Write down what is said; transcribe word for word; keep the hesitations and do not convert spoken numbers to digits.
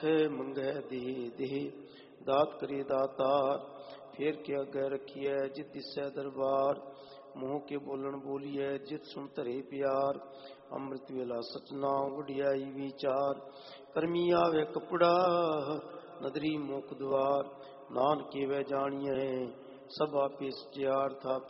है मंगै देह देह दात करे दातार फेर के अगे रखिए जित दिसै दरबार मोह के बोलन बोलिए जित सुन धरे प्यार अमृत वेला सचना वडियाई विचार करमी आवे कपड़ा नदरी मुख द्वार नानक के वह जानिए सब आपे सचियार था